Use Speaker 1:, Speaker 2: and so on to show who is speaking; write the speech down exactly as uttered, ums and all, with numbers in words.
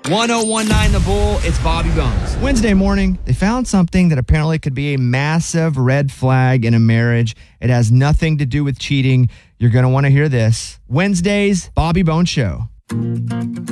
Speaker 1: ten nineteen The Bull, it's Bobby Bones.
Speaker 2: Wednesday morning, they found something that apparently could be a massive red flag in a marriage. It has nothing to do with cheating. You're going to want to hear this. Wednesday's Bobby Bones Show.